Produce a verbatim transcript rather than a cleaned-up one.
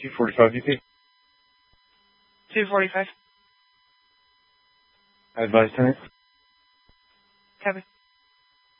two forty-five U P. two forty-five. Advise tenant. Copy.